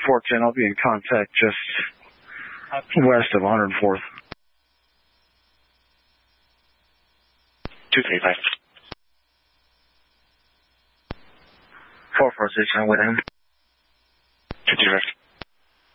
410, I'll be in contact just west of 104th. 235. 446, I'm with him. 235.